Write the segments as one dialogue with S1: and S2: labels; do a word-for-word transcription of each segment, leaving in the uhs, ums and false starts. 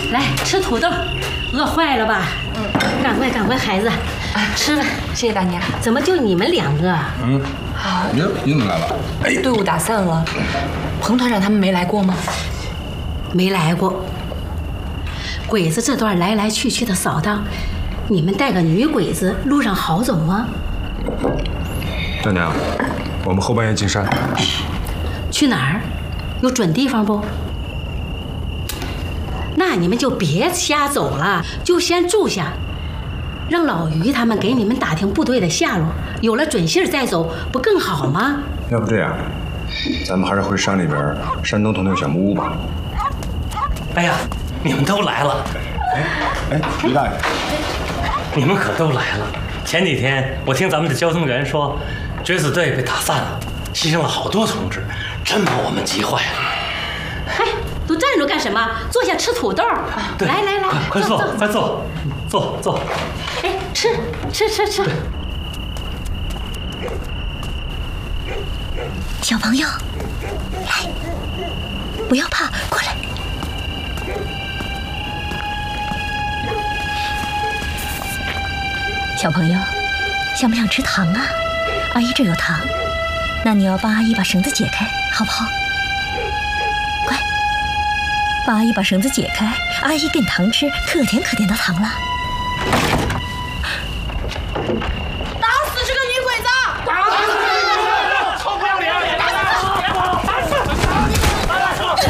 S1: 来吃土豆，饿坏了吧？嗯，赶快赶快，孩子，吃吧。
S2: 谢谢大娘。
S1: 怎么就你们两个？
S3: 嗯，好，你你怎么来了？
S2: 哎，队伍打散了，彭团长他们没来过吗？
S1: 没来过。鬼子这段来来去去的扫荡，你们带个女鬼子，路上好走吗？
S3: 大娘，我们后半夜进山。
S1: 去哪儿？有准地方不？那你们就别瞎走了，就先住下，让老于他们给你们打听部队的下落，有了准信再走，不更好吗？
S3: 要不这样，咱们还是回山里边山东头那个小木屋吧。
S4: 哎呀，你们都来了！
S3: 哎哎，于大爷，
S4: 你们可都来了。前几天我听咱们的交通员说，追死队被打散了，牺牲了好多同志，真把我们急坏了。
S1: 嗨，都站着干什么？坐下吃土豆。
S4: 对，
S1: 来来来，
S4: 快坐，快坐，坐坐。
S1: 哎，吃吃吃吃。
S5: 小朋友，来，不要怕，过来。小朋友，想不想吃糖啊？阿姨这有糖，那你要帮阿姨把绳子解开，好不好？快，帮阿姨把绳子解开，阿姨给你糖吃，可甜可甜的糖了。
S6: 打死这个女鬼子！
S4: 打死这个女鬼子！臭不要脸！打死！别跑！打死！打死！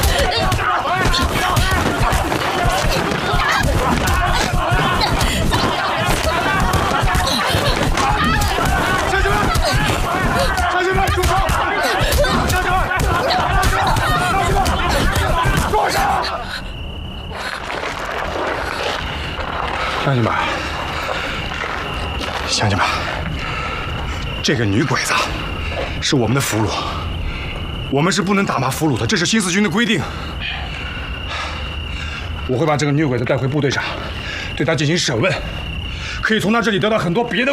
S3: 乡亲们，乡亲们，这个女鬼子是我们的俘虏，我们是不能打骂俘虏的，这是新四军的规定。我会把这个女鬼子带回部队上，对她进行审问，可以从她这里得到很多别的。